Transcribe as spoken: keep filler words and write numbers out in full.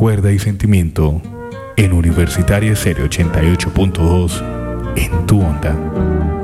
cuerda y sentimiento en Universitaria Estéreo ochenta y ocho punto dos en tu onda.